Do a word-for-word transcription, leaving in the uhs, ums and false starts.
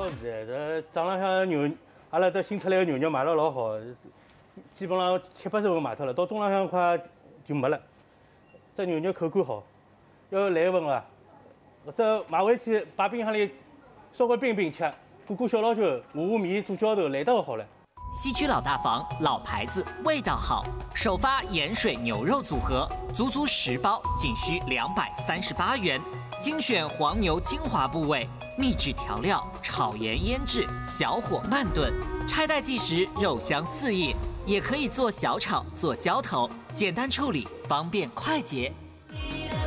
好是的，这账浪向牛，阿拉这新出来的牛肉卖了老好，基本上七八十份卖脱了，到中浪向快就没了。这牛肉口感好，要来一份啊！这买回去摆冰箱里稍微冰冰吃，过过小老酒，和和面做浇头，来得好了。 西区老大房，老牌子，味道好。首发盐水牛肉组合，足足十包，仅需两百三十八元。精选黄牛精华部位，秘制调料，炒盐腌制，小火慢炖，拆袋即食，肉香四溢。也可以做小炒，做浇头，简单处理，方便快捷。